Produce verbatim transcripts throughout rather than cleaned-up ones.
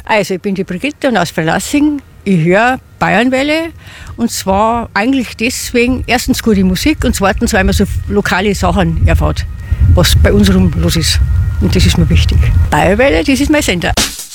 Also ich bin die Brigitte und aus Verlassing. Ich höre Bayernwelle und zwar eigentlich deswegen, erstens gute Musik und zweitens, weil man so lokale Sachen erfährt, was bei uns rum los ist. Und das ist mir wichtig. Bayernwelle, das ist mein Sender.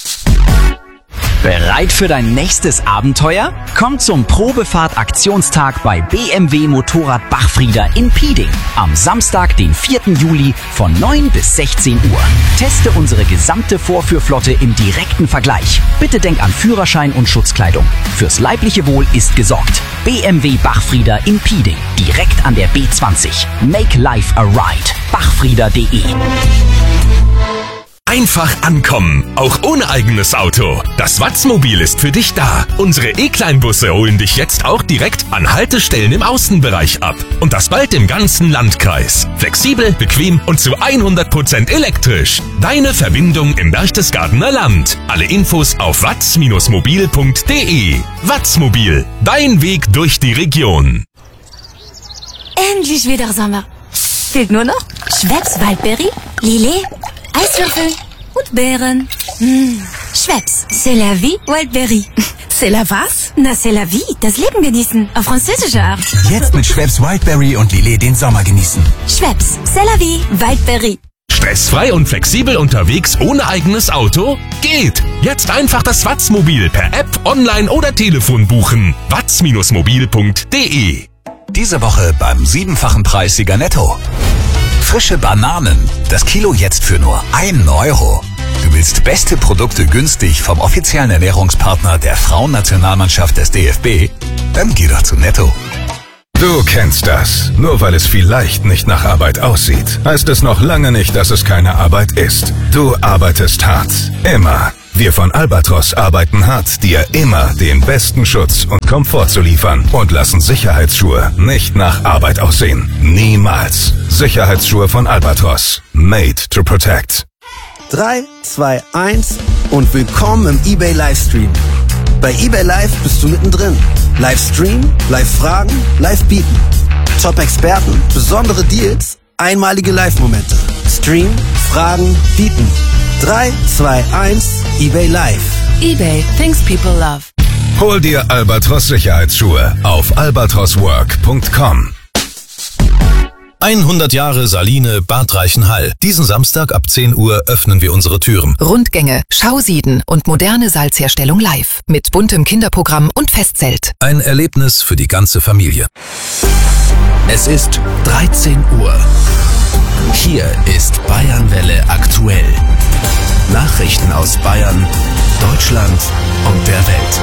Bereit für dein nächstes Abenteuer? Komm zum Probefahrt-Aktionstag bei B M W Motorrad Bachfrieder in Pieding. Am Samstag, den vierten Juli von neun bis sechzehn Uhr. Teste unsere gesamte Vorführflotte im direkten Vergleich. Bitte denk an Führerschein und Schutzkleidung. Fürs leibliche Wohl ist gesorgt. B M W Bachfrieder in Pieding. Direkt an der B zwanzig. Make life a ride. bachfrieder punkt de. Einfach ankommen, auch ohne eigenes Auto. Das Watzmobil ist für dich da. Unsere E-Kleinbusse holen dich jetzt auch direkt an Haltestellen im Außenbereich ab. Und das bald im ganzen Landkreis. Flexibel, bequem und zu hundert Prozent elektrisch. Deine Verbindung im Berchtesgadener Land. Alle Infos auf watz mobil punkt de. Watzmobil, dein Weg durch die Region. Endlich wieder Sommer. Fehlt nur noch Schweppes Waldbeere, Lillet, Eiswürfel und Beeren. Mmh. Schweppes, c'est la vie, Wildberry. C'est la was? Na, c'est la vie, das Leben genießen, auf französische Art. Jetzt mit Schweppes Wildberry und Lillet den Sommer genießen. Schweppes, c'est la vie, Wildberry. Stressfrei und flexibel unterwegs ohne eigenes Auto? Geht! Jetzt einfach das Watzmobil per App, online oder Telefon buchen. watz mobil punkt de. Diese Woche beim siebenfachen Preis Sieger Netto. Frische Bananen. Das Kilo jetzt für nur einen Euro. Du willst beste Produkte günstig vom offiziellen Ernährungspartner der Frauennationalmannschaft des D F B? Dann geh doch zu Netto. Du kennst das. Nur weil es vielleicht nicht nach Arbeit aussieht, heißt es noch lange nicht, dass es keine Arbeit ist. Du arbeitest hart. Immer. Wir von Albatros arbeiten hart, dir immer den besten Schutz und Komfort zu liefern und lassen Sicherheitsschuhe nicht nach Arbeit aussehen. Niemals. Sicherheitsschuhe von Albatros. Made to protect. drei, zwei, eins und willkommen im eBay Livestream. Bei eBay Live bist du mittendrin. Livestream, Live-Fragen, Live-Bieten. Top-Experten, besondere Deals, einmalige Live-Momente. Stream, Fragen, Bieten. drei, zwei, eins, eBay Live. eBay, things people love. Hol dir Albatros Sicherheitsschuhe auf albatros work punkt com. hundert Jahre Saline Bad Reichenhall. Diesen Samstag ab zehn Uhr öffnen wir unsere Türen. Rundgänge, Schausieden und moderne Salzherstellung live. Mit buntem Kinderprogramm und Festzelt. Ein Erlebnis für die ganze Familie. Es ist dreizehn Uhr. Hier ist Bayernwelle aktuell. Nachrichten aus Bayern, Deutschland und der Welt.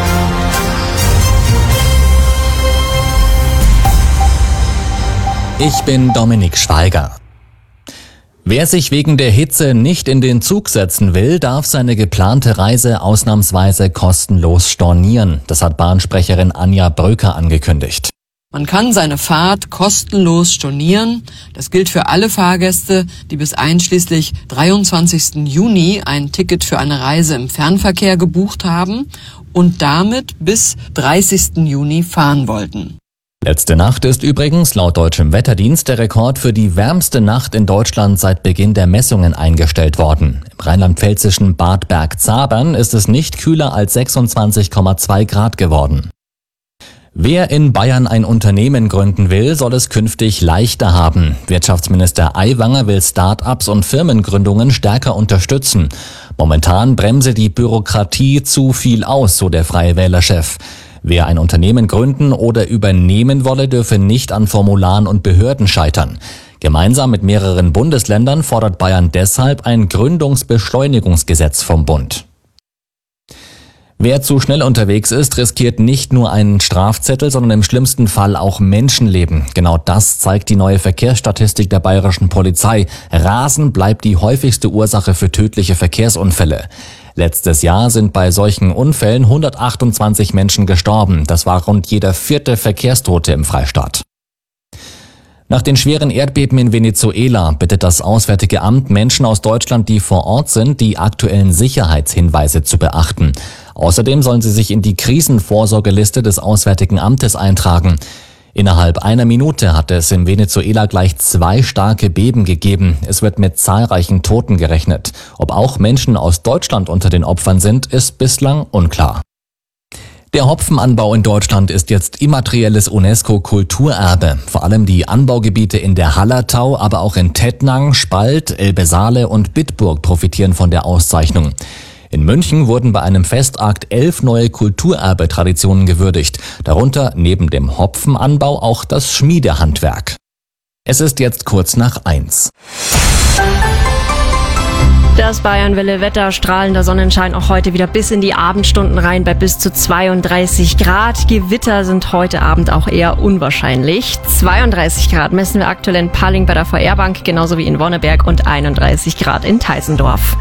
Ich bin Dominik Schweiger. Wer sich wegen der Hitze nicht in den Zug setzen will, darf seine geplante Reise ausnahmsweise kostenlos stornieren. Das hat Bahnsprecherin Anja Bröker angekündigt. Man kann seine Fahrt kostenlos stornieren. Das gilt für alle Fahrgäste, die bis einschließlich dreiundzwanzigsten Juni ein Ticket für eine Reise im Fernverkehr gebucht haben und damit bis dreißigsten Juni fahren wollten. Letzte Nacht ist übrigens laut deutschem Wetterdienst der Rekord für die wärmste Nacht in Deutschland seit Beginn der Messungen eingestellt worden. Im rheinland-pfälzischen Bad Bergzabern ist es nicht kühler als sechsundzwanzig Komma zwei Grad geworden. Wer in Bayern ein Unternehmen gründen will, soll es künftig leichter haben. Wirtschaftsminister Aiwanger will Start-ups und Firmengründungen stärker unterstützen. Momentan bremse die Bürokratie zu viel aus, so der Freie Wähler-Chef. Wer ein Unternehmen gründen oder übernehmen wolle, dürfe nicht an Formularen und Behörden scheitern. Gemeinsam mit mehreren Bundesländern fordert Bayern deshalb ein Gründungsbeschleunigungsgesetz vom Bund. Wer zu schnell unterwegs ist, riskiert nicht nur einen Strafzettel, sondern im schlimmsten Fall auch Menschenleben. Genau das zeigt die neue Verkehrsstatistik der bayerischen Polizei. Rasen bleibt die häufigste Ursache für tödliche Verkehrsunfälle. Letztes Jahr sind bei solchen Unfällen hundertachtundzwanzig Menschen gestorben. Das war rund jeder vierte Verkehrstote im Freistaat. Nach den schweren Erdbeben in Venezuela bittet das Auswärtige Amt Menschen aus Deutschland, die vor Ort sind, die aktuellen Sicherheitshinweise zu beachten. Außerdem sollen sie sich in die Krisenvorsorgeliste des Auswärtigen Amtes eintragen. Innerhalb einer Minute hat es in Venezuela gleich zwei starke Beben gegeben. Es wird mit zahlreichen Toten gerechnet. Ob auch Menschen aus Deutschland unter den Opfern sind, ist bislang unklar. Der Hopfenanbau in Deutschland ist jetzt immaterielles UNESCO-Kulturerbe. Vor allem die Anbaugebiete in der Hallertau, aber auch in Tettnang, Spalt, Elbe-Saale und Bitburg profitieren von der Auszeichnung. In München wurden bei einem Festakt elf neue Kulturerbe-Traditionen gewürdigt. Darunter neben dem Hopfenanbau auch das Schmiedehandwerk. Es ist jetzt kurz nach eins. Das Bayernwelle-Wetter, strahlender Sonnenschein auch heute wieder bis in die Abendstunden rein bei bis zu zweiunddreißig Grad. Gewitter sind heute Abend auch eher unwahrscheinlich. zweiunddreißig Grad messen wir aktuell in Palling bei der V R-Bank, genauso wie in Wonneberg und einunddreißig Grad in Teisendorf.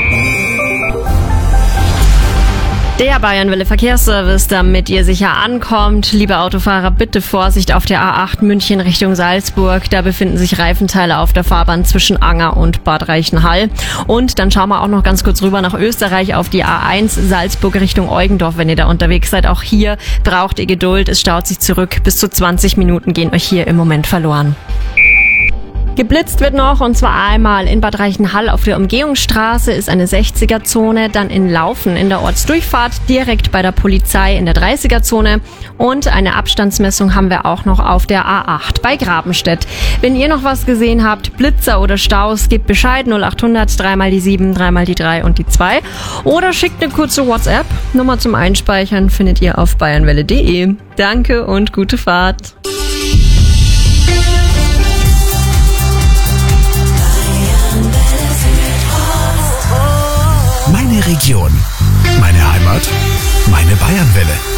Der Bayernwelle Verkehrsservice, damit ihr sicher ankommt. Liebe Autofahrer, bitte Vorsicht auf der A acht München Richtung Salzburg. Da befinden sich Reifenteile auf der Fahrbahn zwischen Anger und Bad Reichenhall. Und dann schauen wir auch noch ganz kurz rüber nach Österreich auf die A eins Salzburg Richtung Eugendorf, wenn ihr da unterwegs seid. Auch hier braucht ihr Geduld. Es staut sich zurück. Bis zu zwanzig Minuten gehen euch hier im Moment verloren. Geblitzt wird noch, und zwar einmal in Bad Reichenhall auf der Umgehungsstraße ist eine sechziger-Zone, dann in Laufen in der Ortsdurchfahrt direkt bei der Polizei in der dreißiger-Zone und eine Abstandsmessung haben wir auch noch auf der A acht bei Grabenstedt. Wenn ihr noch was gesehen habt, Blitzer oder Staus, gebt Bescheid null acht hundert, dreimal die sieben, dreimal die drei und die zwei oder schickt eine kurze WhatsApp. Nummer zum Einspeichern findet ihr auf bayernwelle punkt de. Danke und gute Fahrt. Meine Region, meine Heimat, meine Bayernwelle.